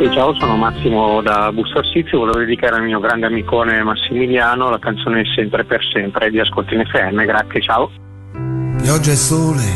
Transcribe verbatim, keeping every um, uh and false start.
Sì, ciao, sono Massimo da Busto Arsizio, volevo dedicare al mio grande amicone Massimiliano la canzone Sempre per sempre di Ascolti in F M, grazie, ciao. Pioggia e sole